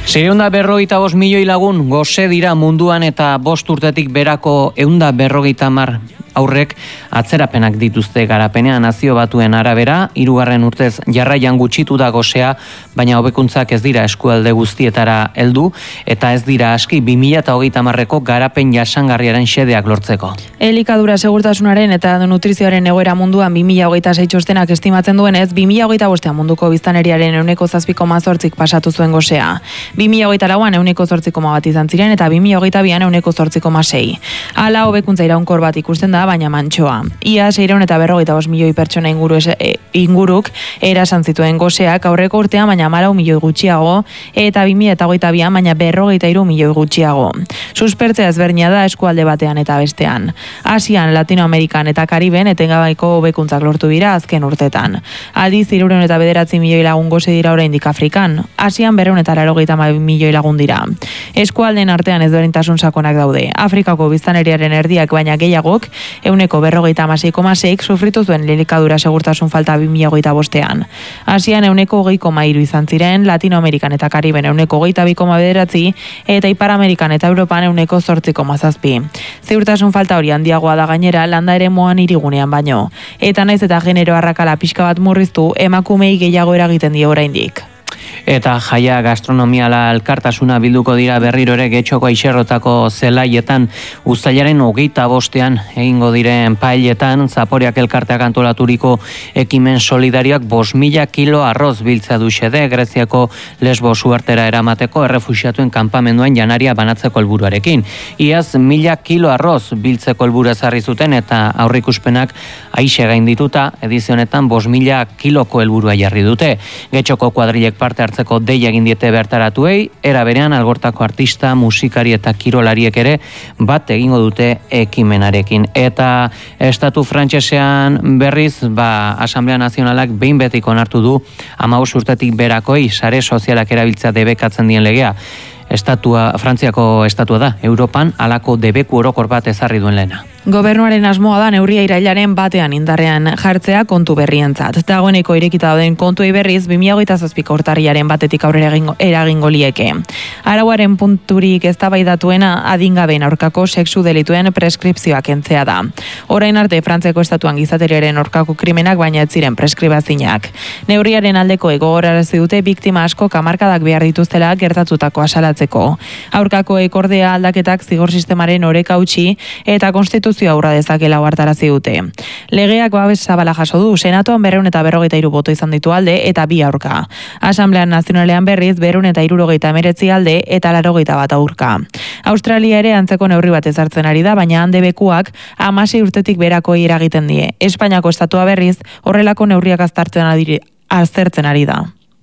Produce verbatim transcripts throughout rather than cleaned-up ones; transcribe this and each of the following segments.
Seiehun berrogeita bost milioi lagun gose dira munduan eta bost urtetik berako ehun eta berrogeita hamar aurrek atzerapenak dituzte garapenean. Nazio Batuen arabera, hirugarren urtez jarraian gutxitu da gosea, baina hobekuntzak ez dira eskualde guztietara heldu eta ez dira aski bi mila hogeita hamarreko garapen jasangarriaren xedeak lortzeko. Elikadura segurtasunaren eta nutrizioaren egoera munduan bi mila hogeita sei txostenak estimatzen duenez, bi mila hogeita bostean munduko biztanleriaren ehuneko zazpi koma zortzik pasatu zuen gosea. bi mila hogeita lauan ehuneko zortzi koma bat izan ziren eta bi mila hogeita bian ehuneko zortzi koma sei. Hala hobekuntza iraunkor bat ikusten da, baina mantsoa. Ia seiehun eta berrogeita bost milioi pertsona inguru es, e, inguruk erasan zituen goseak aurreko urtean baina hamalau milioi gutxiago eta bi mila hogeita bian baina berrogeita hiru milioi gutxiago. Suspertzea ezberdina da eskualde batean eta bestean. Asian, Latinoamerikan eta Kariben etengabaiko hobekuntzak lortu dira azken urtetan. Aldiz hirurehun eta bederatzi milioi lagun gose dira oraindik Afrikan. Asian berrehun eta laurogeita hamabi milioi lagun dira. Eskualdeen artean ezberdintasun sakonak daude. Afrikako biztanleriaren erdiak baina gehiagok ehuneko berrogeita hamasei koma seik sufritu zuen elikadura segurtasun falta bi mila hogeita bostean. Asian ehuneko hogei koma hiru izan ziren, Latinoamerikan eta Kariben ehuneko hogeita bi koma bederatzi eta Ipar Amerikan eta Europan ehuneko zortzi koma zazpi. Ziurtasun falta hori handiagoa da gainera landa eremuan hirigunean baino. Eta naiz eta genero arrakala pixka bat murriztu, emakumei gehiago eragiten die oraindik. Eta jaia gastronomiala elkartasuna bilduko dira berriro ere Getxoko Aixerrotako zelaietan uztailaren hogeita bostean egingo diren pailetan Zaporeak elkarteak antolaturiko ekimen solidarioak bost mila kilo arroz biltza du xede Greziako Lesbos uhartera eramateko errefuxiatuen kanpamenduan janaria banatzeko helburuarekin. Iaz mila kilo arroz biltzeko helburua ezarri zuten eta aurreikuspenak aixe gaindituta edizionetan bost mila kiloko helburua jarri dute. Getxoko kuadrilek parte hartzeko deia egin diete bertaratuei, era berean Algortako artista, musikari eta kirolariek ere bat egingo dute ekimenarekin. Eta estatu frantsesean berriz, ba, Asamblea Nazionalak behin betiko onartu du hamabost urtetik berakoi sare sozialak erabiltzea debekatzen dien legea. Estatua, Frantziako estatua da, Europan halako debeku orokor bat ezarri duen lehena. Gobernuaren asmoa da neurria irailaren batean indarrean jartzea kontu berrientzat. Dagoeneko irekita dauden kontuei berriz bi mila hogeita zazpiko urtarrilaren batetik aurrera eragingo lieke. Arauaren punturik eztabaidatuena adingabeen aurkako sexu delituen preskripzioa kentzea da. Orain arte Frantziako estatuan gizateriaren aurkako krimenak baina ez ziren preskribazinak. Neurriaren aldeko gogorarazi dute biktima asko hamarkadak behar dituztela gertatutako asalatzeko. Aurkako ekordea aldaketak zigor sistemaren oreka utzi eta konstituzio aurra dezakela hartarazi dute. Legeak babes zabala jaso du, Senatuan berrehun eta berrogeita hiru boto izan ditu alde eta bi aurka. Asamblean Nazionalean berriz berrehun eta hirurogeita hemeretzi alde eta laurogeita bat aurka. Australia ere antzeko neurri bat ezartzen ari da, baina hande bekuak hamasei urtetik berakoi eragiten die. Espainiako estatua berriz horrelako neurriak aztertzen ari, aztertzen ari da.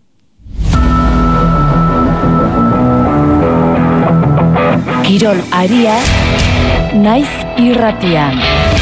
Kirol aria naiz irratian.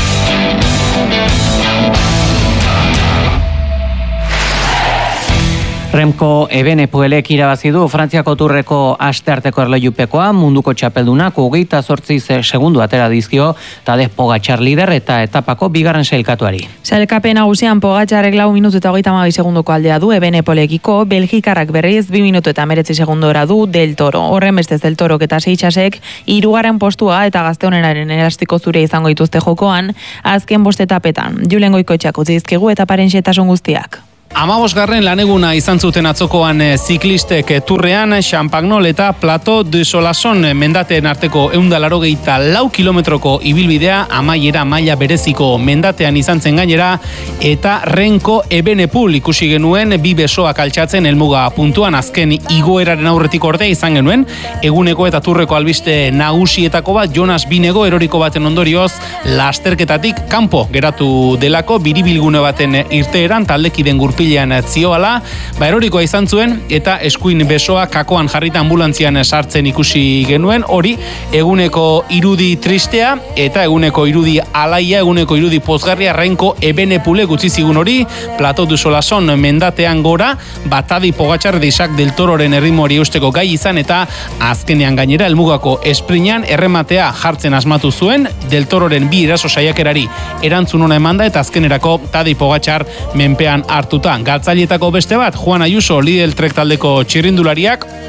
Remco Evenepoelek irabazi du Frantziako Turreko astearteko erlojupekoa, munduko txapeldunak hogeita zortzi segundu atera dizkio Tadej Pogačar lider eta etapako bigarren sailkatuari. Sailkapen nagusian Pogačarrek lau minutu eta hogeita hamabi segunduko aldea du Evenepoelekiko, Belgikarrak berriz bi minutu eta hemeretzi segundora du Del Toro. Horren bestez Del Torok eta Seixasek hirugarren postua eta gazteonenaren elastiko zure izango dituzte jokoan azken bost etapetan. Julen Goikoetxeak utzi dizkigu etaparen xehetasun guztiak. Amabosgarren laneguna izan zuten atzokoan ziklistek Turrean, Champagnol eta Plato de Solason mendateen arteko ehun eta laurogeita lau kilometroko ibilbidea amaiera maila bereziko mendatean izan zen gainera eta Remco Evenepoel ikusi genuen bi besoak altxatzen helmuga puntuan azken igoeraren aurretik ordea izan genuen eguneko eta Turreko albiste nagusietako bat Jonas Binego eroriko baten ondorioz lasterketatik kanpo geratu delako biribilgune baten irteeran taldekiden gurpi pilean zioala, ba erorikoa izan zuen eta eskuin besoa kakoan jarrita ambulantzian sartzen ikusi genuen, hori eguneko irudi tristea eta eguneko irudi alaia, eguneko irudi pozgarria Remco Evenepoel gutxi zigun hori, Plato du Solason mendatean gora, Batadi Pogačar Isaac Del Tororen erritmoari eusteko gai izan eta azkenean gainera helmugako esprinan errematea jartzen asmatu zuen, Del Tororen bi eraso saiakerari erantzun ona emanda eta azkenerako Tadej Pogačar menpean hartuta. Galtzailetako beste bat, Juan Ayuso, Lidl Trek taldeko txirrindulariak,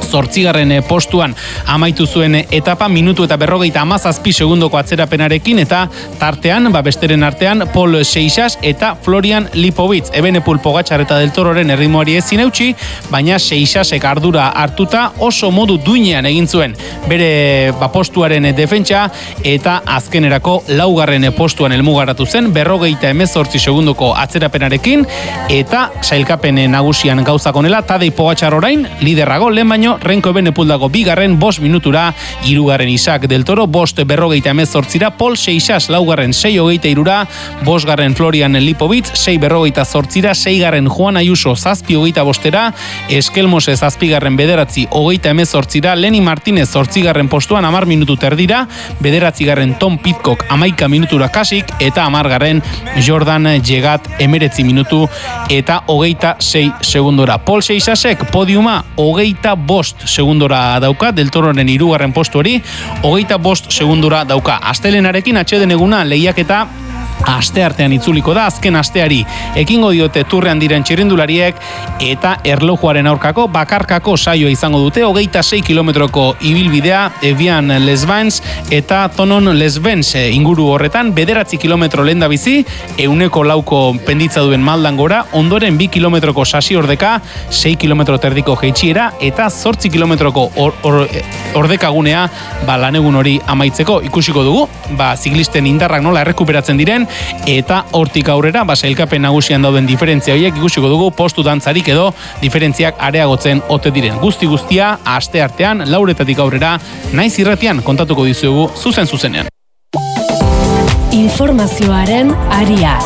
zortzigarren postuan amaitu zuen etapa, minutu eta berrogeita hamazazpi segundoko atzerapenarekin, eta tartean, ba besteren artean, Paul Seixas eta Florian Lipovitz. Ebenepul Pogačar eta Del Tororen erritmoari ezin eutsi, baina Seixasek ardura hartuta oso modu duinean egin zuen bere ba, postuaren defentsa, eta azkenerako laugarren postuan helmugaratu zen, berrogeita hemezortzi segundoko atzerapenarekin, eta sailkapen nagusian gauzak onela, Tadej Pogačar orain liderrago, lehen baino Renko Ebenepul dago bigarren, bost minutura, hirugarren Isaac Del Toro, bost berrogeita hemezortzira, Paul Seixas laugarren, sei hogeita irura, bosgarren Florian Lipovitz, sei berrogeita zortzira, seigarren Juan Ayuso, zazpi hogeita bostera, Eskelmose zazpigarren bederatzi, hogeita hemezortzira, Leni Martinez zortzigarren postuan, amar minutu terdira, bederatzigarren Tom Pitcock, amaika minutura kasik, eta amargarren Jordan Jegat, emeretzi minutu, eta hogeita sei segundora. Paul Seixasek podiuma hogeita bost segundora dauka, Del Tororen hirugarren postu hori, hogeita bost segundora dauka. Astelenarekin atxeden eguna lehiaketa aste artean itzuliko da, azken asteari ekingo diote turrean diren txirrindulariek, eta erlojuaren aurkako bakarkako saioa izango dute, hogeita sei kilometroko ibilbidea, Evian Lesvans eta Tonon Lesvens inguru horretan, bederatzi kilometro lenda bizi, euneko lauko penditza duen maldan gora, ondoren bi kilometroko sasi ordeka, sei kilometro terdiko jeitsiera, eta zortzi kilometroko or, or, ordekagunea ba, lanegun hori amaitzeko. Ikusiko dugu, ba, ziklisten indarrak nola errekuperatzen diren, eta hortik aurrera, ba, sailkapen nagusian dauden diferentzia horiek ikusiko dugu, postu dantzarik edo diferentziak areagotzen ote diren. Guzti guztia, aste artean, lauretatik aurrera, naiz irratian kontatuko dizuegu zuzen zuzenean. Informazioaren aria.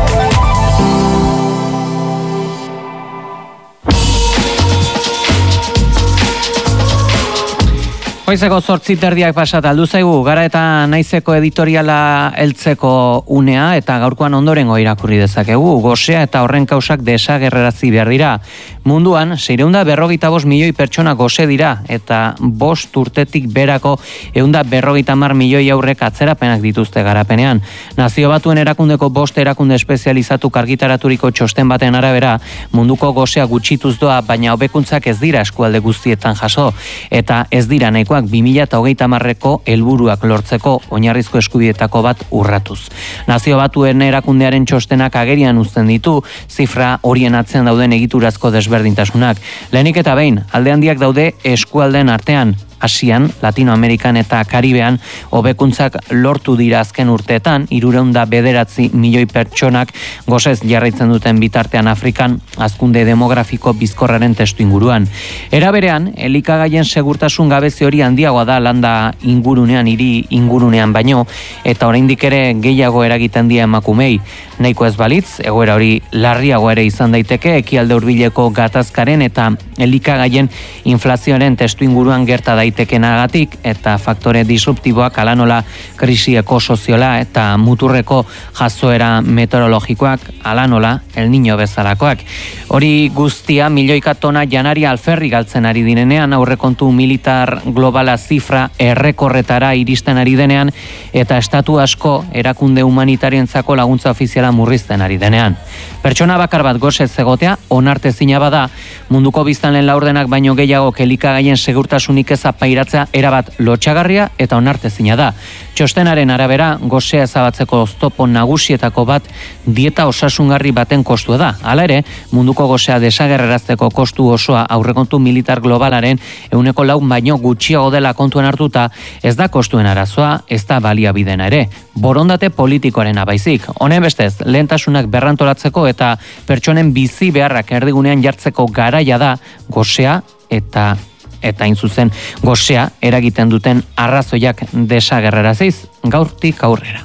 Goizeko zortzi terdiak pasata aldu zaigu, gara eta naizeko editoriala heltzeko unea, eta gaurkoan ondorengo irakurri dezakegu. Gosea eta horren kausak desagerrarazi behar dira. Munduan, seireunda berrogeita bost milioi pertsona gose dira, eta bost urtetik berako eunda berrogeita mar milioi aurrek atzerapenak dituzte garapenean. Nazio Batuen erakundeko bost erakunde espezializatu argitaraturiko txosten baten arabera, munduko gosea gutxituz doa, baina hobekuntzak ez dira eskualde guztietan jaso, eta ez dira nahikoak bi mila hogeita hamarreko helburuak lortzeko oinarrizko eskubietako bat urratuz. Nazio Batuen erakundearen txostenak agerian uzten ditu, zifra horien atzean dauden egiturazko desberdintasunak. Lehenik eta behin, alde handiak daude eskualdeen artean, Asian, Latinoamerikan eta Karibean hobekuntzak lortu dira azken urteetan, hirurehun eta bederatzi milioi pertsonak gozez jarraitzen duten bitartean Afrikan hazkunde demografiko bizkorraren testu inguruan. Era berean, elikagaien segurtasun gabezi hori handiagoa da landa ingurunean, hiri ingurunean baino, eta oraindik ere gehiago eragiten die emakumei. Nahiko ez balitz, egoera hori larriago ere izan daiteke, ekialde hurbileko gatazkaren eta elikagaien inflazioaren testu inguruan gerta daitekenagatik, eta faktore disruptiboak hala nola krisi ekosoziola eta muturreko jazoera meteorologikoak hala nola El Niño bezalakoak. Hori guztia milioika tona janaria alferri galtzen ari direnean, aurrekontu militar globala zifra errekorretara iristen ari denean, eta estatu asko erakunde humanitarientzako laguntza ofiziala murrizten ari denean. Pertsona bakar bat gosez egotea onartezina bada, munduko biztanleen laurdenak baino gehiago elikagaien segurtasunik eza pairatzea erabat lotxagarria eta onartezina da. Txostenaren arabera, gosea ezabatzeko oztopo nagusietako bat dieta osasungarri baten kostua da. Hala ere, munduko gosea desagerrarazteko kostu osoa aurrekontu militar globalaren ehuneko lau baino gutxiago dela kontuan hartuta, ez da kostuen arazoa, ez da baliabidena ere. Borondate politikoaren abaizik. Honen bestez, lehentasunak berrantolatzeko eta pertsonen bizi beharrak erdigunean jartzeko garaia da gosea eta eta hain zuzen gosea eragiten duten arrazoiak desagerraraziz gaurtik aurrera.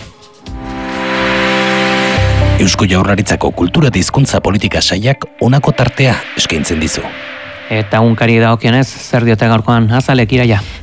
Eusko Jaurlaritzako kultura eta hizkuntza politika sailak honako tartea eskaintzen dizu. Eta unkari dagokionez, zer diote gaurkoan azalek Iraia?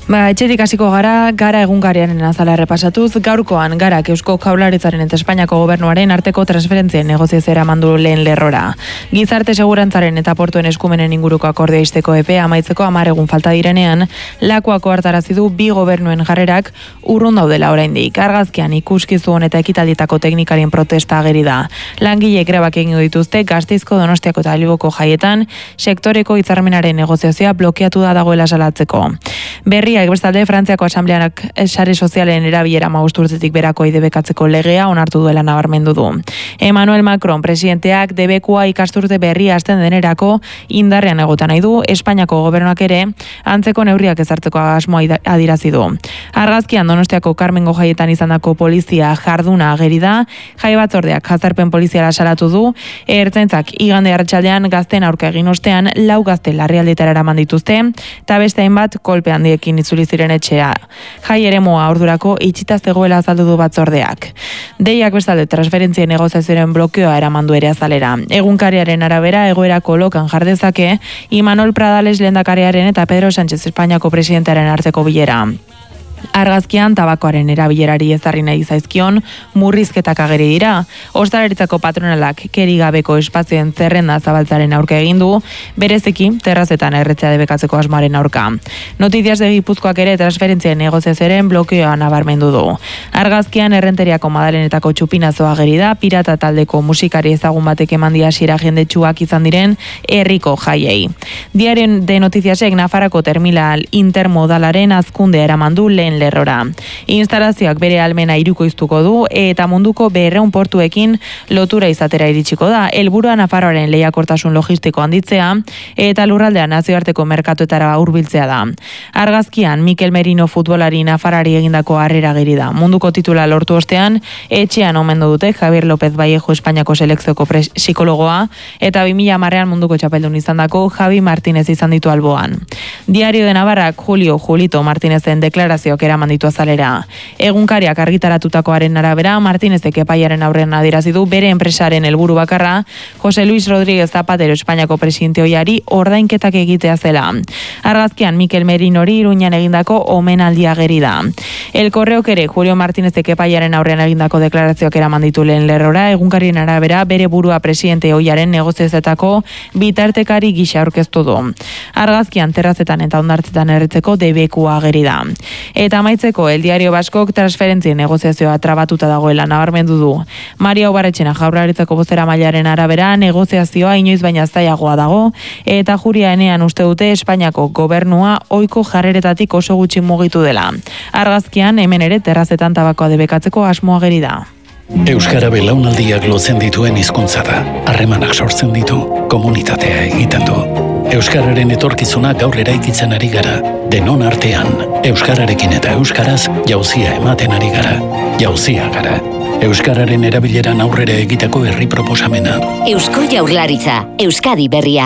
Ba, etxetik hasiko gara, gara egunkariaren azala errepasatuz, gaurkoan garak Eusko Jaurlaritzaren eta Espainiako Gobernuaren arteko transferentzien negoziazioa mandu lehen lerrora. Gizarte segurantzaren eta portuen eskumenen inguruko akordioa izteko epea amaitzeko hamar egun falta direnean, lakuako hartarazi du bi gobernuen jarrerak urrun daudela oraindik. Argazkian ikuskizun eta ekitaldietako teknikarien protesta ageri da. Langileek grebak egingo dituzte Gasteizko, Donostiako eta Bilboko jaietan, sektoreko hitzarmenaren negoziazioa blokeatu da dagoela salatzeko. Berria bestalde, Frantziako Asambleanak sare sozialen erabilera hamabost urtetik berako idebekatzeko legea onartu duela nabarmendu du. Emmanuel Macron presidenteak debekua ikasturte berria hasten denerako indarrean egotan nahi du, Espainiako gobernuak ere antzeko neurriak ezartzeko asmoa adierazi du. Argazkian Donostiako Karmengo jaietan izandako polizia jarduna ageri da, jai batzordeak jazarpen poliziala salatu du, ertzaintzak igande arratsaldean gazten aurka egin ostean lau gazte larrialdietara eraman dituzte, eta beste hainbat kolpe handiekin itzuli ziren etxea. Jai eremua ordurako itxita zegoela azaldu du batzordeak. Deiak bestalde transferentzien negoziazioaren blokeoa eramandu ere azalera. Egunkariaren arabera egoera kolokan jardezake Imanol Pradales lehendakariaren eta Pedro Sánchez Espainiako presidentearen arteko bilera. Argazkian tabakoaren erabilerari ezarri nahi zaizkion murrizketak ageri dira. Ostalaritzako patronalak kerigabeko espazioen zerrenda zabaltzaren aurka egin du, bereziki terrazetan erretzea debekatzeko asmoaren aurka. Notizias de Gipuzkoak ere transferentzien negoziazioaren blokeoa nabarmendu du. Argazkian errenteriako Madalenetako txupinazoa ageri da, pirata taldeko musikari ezagun batek eman dia hasiera jendetsuak izan diren herriko jaiei. Diario de Noticiasek Nafarako terminal intermodalaren hazkundea eraman du lehen lerrora. Instalazioak bere almena hirukoiztuko du eta munduko berrehun portuekin lotura izatera iritsiko da. Helburua Nafarroaren lehiakortasun logistiko handitzea eta lurraldea nazioarteko merkatuetara hurbiltzea da. Argazkian Mikel Merino futbolari Nafarrari egindako harrera ageri da. Munduko titula lortu ostean etxean omendu dute Javier López Vallejo Espainiako selekzioko psikologoa eta bi mila hamarrean munduko txapeldun izandako Javi Martínez izan ditu alboan. Diario de Navarrak Julio Julito Martínezen deklarazio eraman ditu azalera. Egunkariak argitaratutakoaren arabera, Martínezek epaiaren aurrean adierazi du bere enpresaren helburu bakarra, José Luis Rodríguez Zapatero Espainiako presidente ohiari ordainketak egitea zela. Argazkian Mikel Merinori Iruñan egindako omenaldia ageri da. El Correok ere Julio Martínezek epaiaren aurrean egindako deklarazioak eraman ditu lehen lerrora, egunkarien arabera bere burua presidente ohiaren negozioetako bitartekari gisa aurkeztu du. Argazkian terrazetan eta hondartzetan erretzeko debekua ageri da. Eta amaitzeko, El Diario Baskok transferentzien negoziazioa trabatuta dagoela nabarmendu du. Maria Obarretxena Jaurlaritzako bozera mailaren arabera negoziazioa inoiz baina zailagoa dago eta juria enean uste dute Espainiako gobernua ohiko jarreretatik oso gutxi mugitu dela. Argazkian hemen ere terrazetan tabakoa debekatzeko asmoa ageri da. Euskara belaunaldiak lotzen dituen hizkuntza da. Harremanak sortzen ditu, komunitatea egiten du. Euskararen etorkizuna gaur eraikitzen ari gara. Denon artean, euskararekin eta euskaraz jauzia ematen ari gara. Jauzia gara. Euskararen erabileran aurrera egiteko herri proposamena. Eusko Jaurlaritza, Euskadi berria.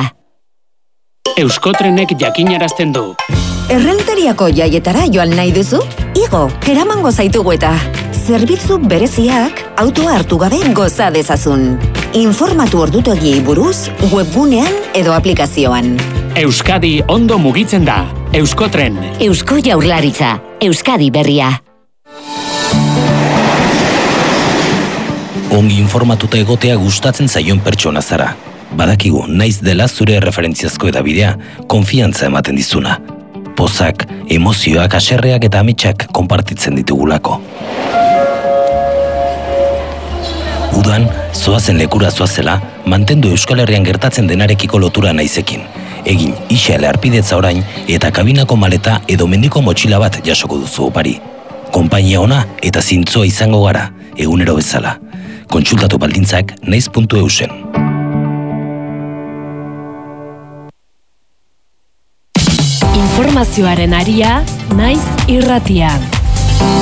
Euskotrenek jakinarazten du. Errenteriako jaietara joan nahi duzu? Igo, eramango zaitugu eta zerbitzu bereziak autoa hartu gabe goza dezazun. Informatu ordutegiei buruz webgunean edo aplikazioan. Euskadi ondo mugitzen da. Euskotren. Eusko Jaurlaritza, Euskadi berria. Ongi informatuta egotea gustatzen zaion pertsona zara. Badakigu naiz dela zure referentziazko edabidea, konfiantza ematen dizuna. Pozak, emozioak, haserreak eta ametsak konpartitzen ditugulako. Udan, zoazen lekura zoazela, mantendu Euskal Herrian gertatzen denarekiko lotura naizekin. Egin isale arpidetza orain eta kabinako maleta edo mendiko motxila bat jasoko duzu opari. Konpainia ona eta zintzoa izango gara, egunero bezala. Kontsultatu baldintzak naiz puntu eusen. Informazioaren aria, naiz irratian.